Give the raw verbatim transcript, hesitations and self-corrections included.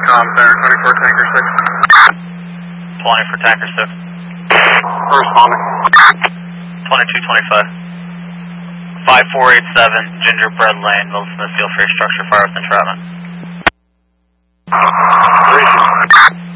Com Center, twenty-four Tanker six. twenty for Tanker six. Responding. twenty-two twenty-five. five four eight seven, Gingerbread Lane, Milton Smith Steel Free Structure, fire with entrapment. Three.